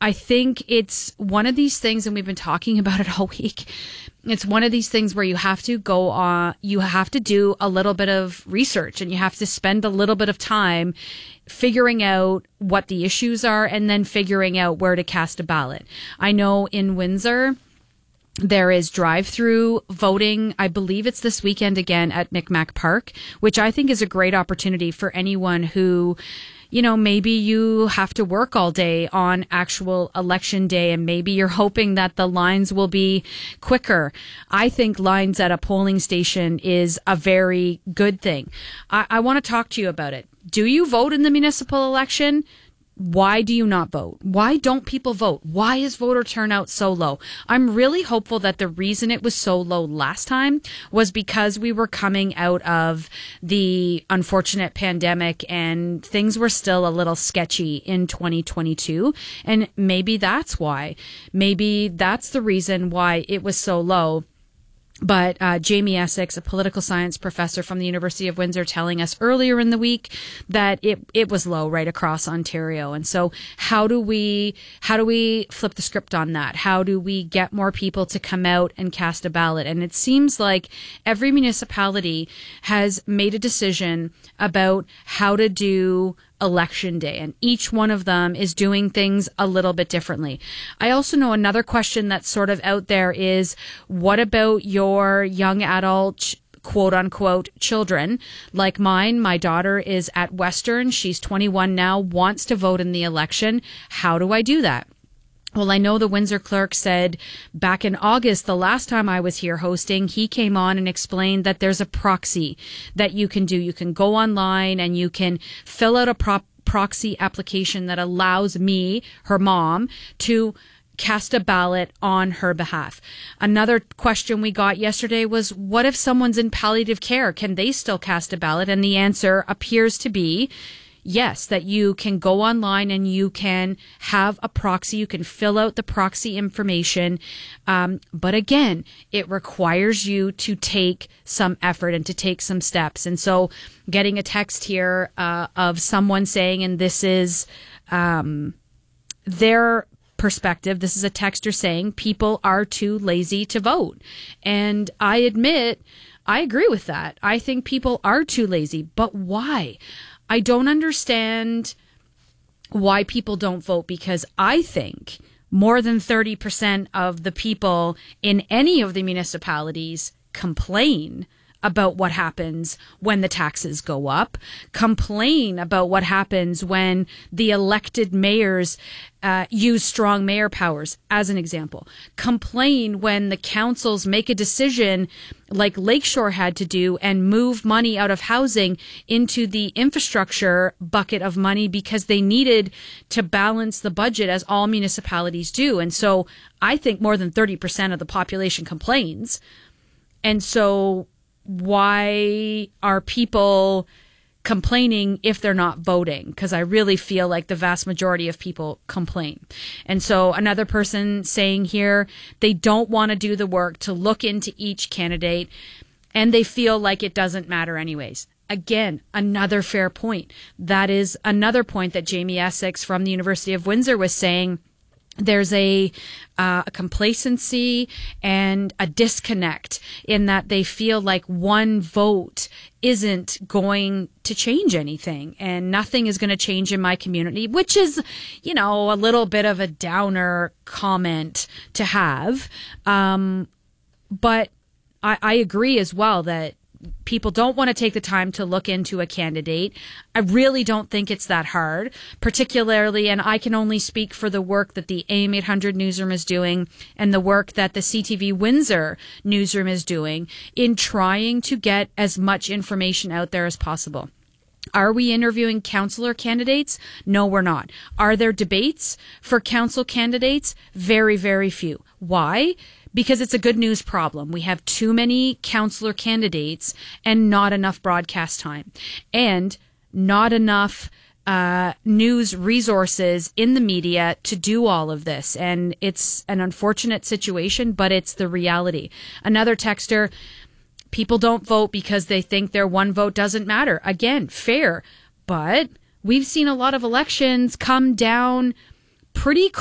I think it's one of these things, and we've been talking about it all week. It's one of these things where you have to go on, you have to do a little bit of research and you have to spend a little bit of time figuring out what the issues are and then figuring out where to cast a ballot. I know in Windsor, there is drive-through voting. I believe it's this weekend again at Micmac Park, which I think is a great opportunity for anyone who, you know, maybe you have to work all day on actual election day and maybe you're hoping that the lines will be quicker. I think lines at a polling station is a very good thing. I want to talk to you about it. Do you vote in the municipal election? Why do you not vote? Why don't people vote? Why is voter turnout so low? I'm really hopeful that the reason it was so low last time was because we were coming out of the unfortunate pandemic and things were still a little sketchy in 2022. And maybe that's why. Maybe that's the reason why it was so low. But Jamie Essex, a political science professor from the University of Windsor, telling us earlier in the week that it was low right across Ontario. And so how do we flip the script on that? How do we get more people to come out and cast a ballot? And it seems like every municipality has made a decision about how to do election day, and each one of them is doing things a little bit differently. I also know another question that's sort of out there is, what about your young adult quote unquote children like mine? My daughter is at Western. She's 21 now, wants to vote in the election. How do I do that? Well, I know the Windsor clerk said back in August, the last time I was here hosting, he came on and explained that there's a proxy that you can do. You can go online and you can fill out a proxy application that allows me, her mom, to cast a ballot on her behalf. Another question we got yesterday was, what if someone's in palliative care? Can they still cast a ballot? And the answer appears to be yes, that you can go online and you can have a proxy. You can fill out the proxy information. But again, it requires you to take some effort and to take some steps. And so getting a text here of someone saying, and this is their perspective, this is a texter saying, people are too lazy to vote. And I admit, I agree with that. I think people are too lazy. But why? I don't understand why people don't vote, because I think more than 30% of the people in any of the municipalities complain about what happens when the taxes go up, complain about what happens when the elected mayors use strong mayor powers, as an example, complain when the councils make a decision like Lakeshore had to do and move money out of housing into the infrastructure bucket of money because they needed to balance the budget, as all municipalities do. And so I think more than 30% of the population complains. And so why are people complaining if they're not voting? Because I really feel like the vast majority of people complain. And so another person saying here, they don't want to do the work to look into each candidate and they feel like it doesn't matter anyways. Again, another fair point. That is another point that Jamie Essex from the University of Windsor was saying. There's a complacency and a disconnect in that they feel like one vote isn't going to change anything and nothing is going to change in my community, which is, you know, a little bit of a downer comment to have. But I agree as well that people don't want to take the time to look into a candidate. I really don't think it's that hard, particularly, and I can only speak for the work that the AM 800 newsroom is doing and the work that the CTV Windsor newsroom is doing in trying to get as much information out there as possible. Are we interviewing councillor candidates? No, we're not. Are there debates for council candidates? Very, very few. Why? Because it's a good news problem. We have too many councillor candidates and not enough broadcast time and not enough news resources in the media to do all of this. And it's an unfortunate situation, but it's the reality. Another texter, people don't vote because they think their one vote doesn't matter. Again, fair. But we've seen a lot of elections come down pretty